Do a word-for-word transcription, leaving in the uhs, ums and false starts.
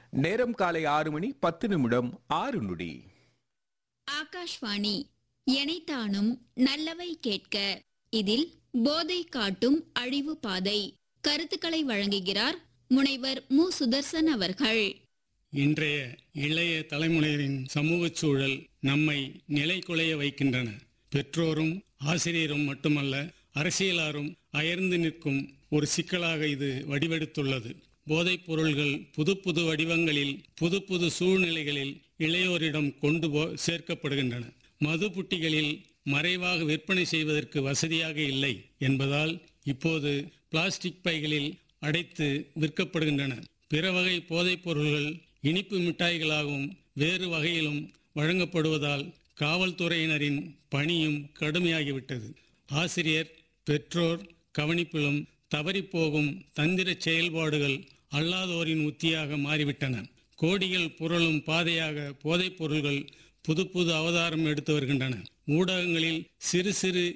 நேரம் காலை ஆறு மணி பத்து நிமிடம் ஆறு நொடி. ஆகாஷ்வாணி எனைத்தானும் நல்லவை கேட்க. இதில் போதை காட்டும் அழிவு பாதை கருத்துக்களை வழங்குகிறார் முனைவர் மு சுதர்சன் அவர்கள். இன்றைய இளைய தலைமுறையினரின் சமூக சூழல் நம்மை நிலைகுலைய வைக்கின்றன. பெற்றோரும் ஆசிரியரும் மட்டுமல்ல, அரசியலாரும் அயர்ந்து நிற்கும் ஒரு சிக்கலாக இது வடிவெடுத்துள்ளது. போதைப் பொருள்கள் புது புது வடிவங்களில் புது புது சூழ்நிலைகளில் இளையோரிடம் கொண்டு போ சேர்க்கப்படுகின்றன. மது புட்டிகளில் மறைவாக விற்பனை செய்வதற்கு வசதியாக இல்லை என்பதால் இப்போது பிளாஸ்டிக் பைகளில் அடைத்து விற்கப்படுகின்றன. பிற வகை போதைப் பொருள்கள் இனிப்பு மிட்டாய்களாகவும் வேறு வகையிலும் வழங்கப்படுவதால் காவல்துறையினரின் பணியும் கடுமையாகிவிட்டது. ஆசிரியர் பெற்றோர் கவனிப்பிலும் தவறிப்போகும் தந்திர செயல்பாடுகள் அல்லாதோரின் உத்தியாக மாறிவிட்டன. கோடிகள் புரளும் பாதையாக போதைப் பொருள்கள் புது புது அவதாரம் எடுத்து வருகின்றன. ஊடகங்களில் சிறு சிறு